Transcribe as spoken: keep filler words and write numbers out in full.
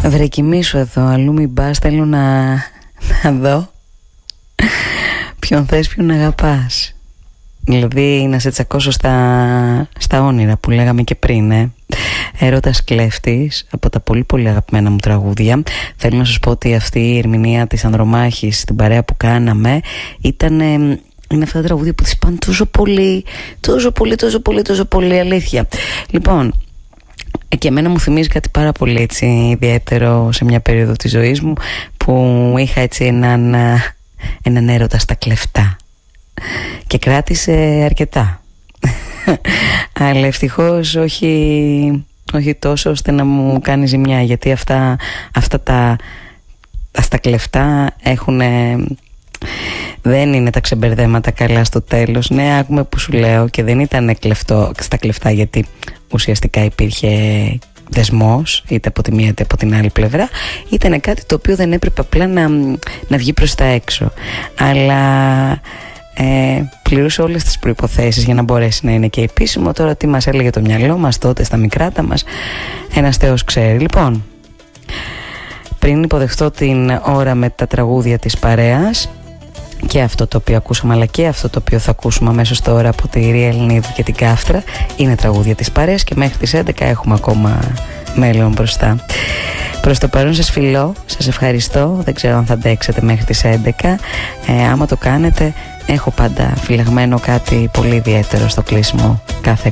Βρε κοιμήσου εδώ, αλλού μην πας, θέλω να, να δω ποιον θες, ποιον αγαπάς. Δηλαδή να σε τσακώσω στα, στα όνειρα που λέγαμε και πριν, ε. Έρωτας κλέφτης, από τα πολύ πολύ αγαπημένα μου τραγούδια. Θέλω να σας πω ότι αυτή η ερμηνεία της Ανδρομάχης στην παρέα που κάναμε ήταν... Ε, είναι αυτά τα τραγούδια που τις πάνε τόσο πολύ, τόσο πολύ, τόσο πολύ, τόσο πολύ, αλήθεια. Λοιπόν, και εμένα μου θυμίζει κάτι πάρα πολύ έτσι ιδιαίτερο σε μια περίοδο της ζωής μου που είχα έτσι έναν, έναν έρωτα στα κλεφτά και κράτησε αρκετά. Αλλά ευτυχώς όχι, όχι τόσο ώστε να μου κάνει ζημιά, γιατί αυτά, αυτά τα, τα στα κλεφτά έχουν... Δεν είναι τα ξεμπερδέματα καλά στο τέλος. Ναι, άκουμε που σου λέω, και δεν ήταν κλεφτό, στα κλεφτά γιατί ουσιαστικά υπήρχε δεσμός είτε από τη μία είτε από την άλλη πλευρά. Ήταν κάτι το οποίο δεν έπρεπε απλά να, να βγει προς τα έξω, αλλά ε, πληρούσε όλες τις προϋποθέσεις για να μπορέσει να είναι και επίσημο. Τώρα τι μας έλεγε το μυαλό μας τότε στα μικράτα μας, ένας Θεός ξέρει. Λοιπόν, πριν υποδεχτώ την ώρα με τα τραγούδια της παρέας, και αυτό το οποίο ακούσαμε αλλά και αυτό το οποίο θα ακούσουμε αμέσως τώρα από τη Ρία Ελληνίδη και την Κάφτρα, είναι τραγούδια της παρέας και μέχρι τις έντεκα έχουμε ακόμα μέλλον μπροστά. Προς το παρόν σας φιλώ, σας ευχαριστώ, δεν ξέρω αν θα αντέξετε μέχρι τις έντεκα. ε, Άμα το κάνετε, έχω πάντα φυλαγμένο κάτι πολύ ιδιαίτερο στο κλείσιμο κάθε